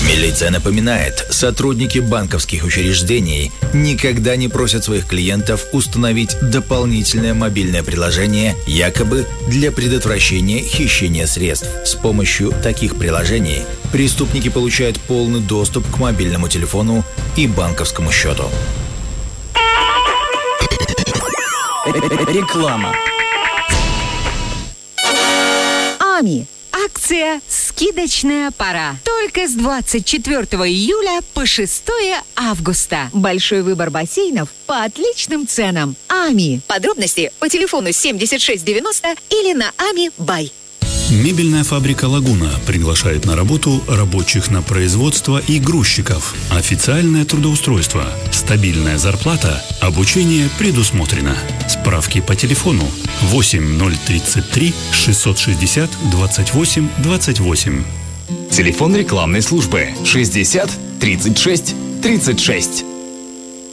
Милиция напоминает, сотрудники банковских учреждений никогда не просят своих клиентов установить дополнительное мобильное приложение якобы для предотвращения хищения средств. С помощью таких приложений преступники получают полный доступ к мобильному телефону и банковскому счету. Реклама. АМИ. Акция «Скидочная пора». Только с 24 июля по 6 августа. Большой выбор бассейнов по отличным ценам. АМИ. Подробности по телефону 7690 или на АМИ Бай. Мебельная фабрика «Лагуна» приглашает на работу рабочих на производство и грузчиков. Официальное трудоустройство, стабильная зарплата, обучение предусмотрено. Справки по телефону 8033 660 28 28. Телефон рекламной службы 60 36 36.